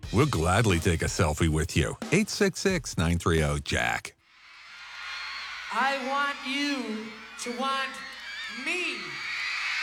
We'll gladly take a selfie with you. 866-930-JACK. I want you to want me.